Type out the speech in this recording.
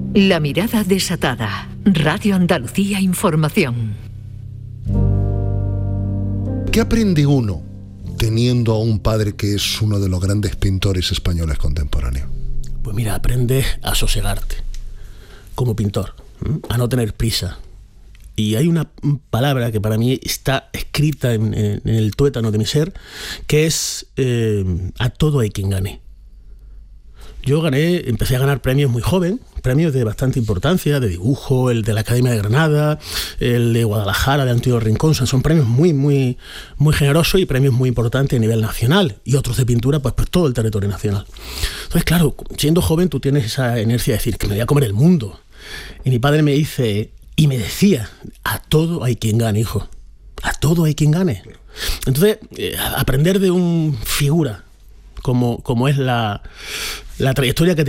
La mirada desatada. Radio Andalucía Información. ¿Qué aprende uno teniendo a un padre que es uno de los grandes pintores españoles contemporáneos? Pues mira, aprendes a sosegarte como pintor, a no tener prisa. Y hay una palabra que para mí está escrita en el tuétano de mi ser, que es a todo hay quien gane. Yo empecé a ganar premios muy joven, premios de bastante importancia, de dibujo, el de la Academia de Granada, el de Guadalajara, de Antonio Rincón. Son premios muy, muy, muy generosos y premios muy importantes a nivel nacional, y otros de pintura pues por todo el territorio nacional. Entonces, claro, siendo joven tú tienes esa inercia de decir que me voy a comer el mundo. Y mi padre me dice y me decía, a todo hay quien gane, hijo, a todo hay quien gane. Entonces, aprender de un figura como es la trayectoria que